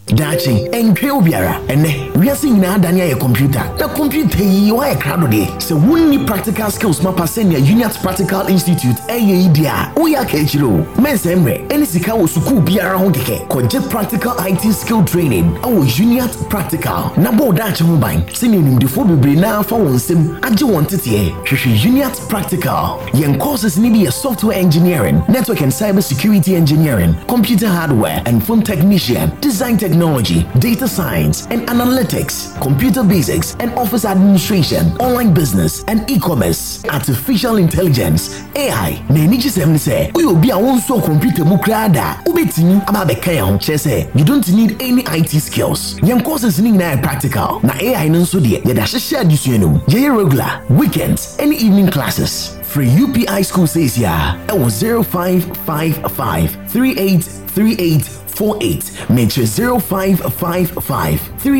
Dachi, enkwe obiara. Ene, wiase nyina adane aye computer. Na computer yi wa ye krado de. Se wonni practical skills ma passe ne Uniat Practical Institute eye idia. Oya ka echiro. Mense emre, eni sika wo suku biara ho keke. Koje practical IT skill training. Awo Uniat Practical. Na bo dachi ho ban. Se ne nimdefo bebre na afa wonsem age won tete. Hwehwe Uniat Practical. Yen courses ni be software engineering, network and cyber security engineering, computer hardware and phone technician, design technology, data science and analytics, computer basics and office administration, online business and e-commerce, artificial intelligence, AI. Na eniji sem say, we obi a wonso computer mu krada, ubetini ababeka ya ho say, you don't need any IT skills. Yen courses ni na practical. Na AI nso de, ye da hye adisuenum. Ye regular, weekends, and evening classes. Free UPI school says ya. It was 0555 383848. Make sure 0555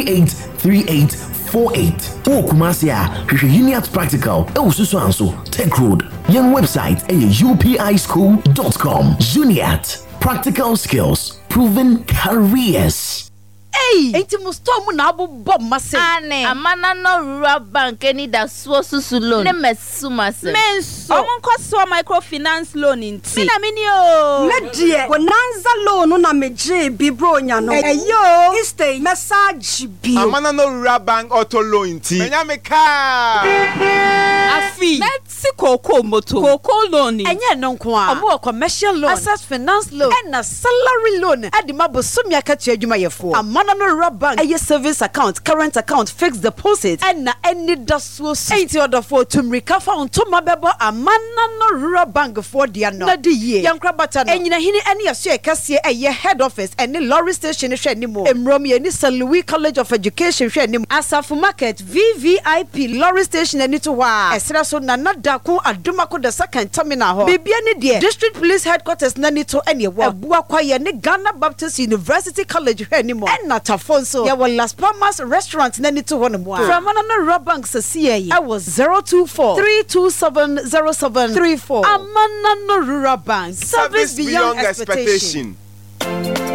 383848. Oh, Kumasia, Uniat Practical. Oh, so Tech Road. Young website upischool.com. Uniat Practical Skills, proven careers. Hey, enti mustomu na abu bob mase. Ane, amana no rural bank eni da suosusu loan. Ne mesuma se. Menso. Omun koso microfinance loan inti. Mina mini o. Medie, bonanza loan na meje bibronya no. Eyo, istay message bi. Amana no rural bank auto loan inti. Menya me ka. Afi. Let's Coco moto. Coco loan. Enye no nko a. Omo commercial loan, asset finance loan, and a salary loan. Adima bosumi akatua adwuma yefo. Amana no rural bank. Eye savings account, current account, fixed deposit, and na any dasuo. Ain't order for to recover on to mabebo Amana no rural bank for dia no. Na di ye. Yankra bata no. Enyina hini any aso ekase eye head office and lorry station hwe animo. Emromi ni St. Louis College of Education hwe animo. Asafu Market VVIP lorry station ani to wa. Esra so na nadako adumako the second terminal ho. Bibia ni de district police headquarters na ni to ene wo. Abua kwa ye ni Ghana Baptist University College hwe animo. Na tafonso ya wa Las Palmas restaurant na ni to ho no mo. From Amana rural bank sasiye. I was 024 327 0734. Amana rural bank, service beyond expectation.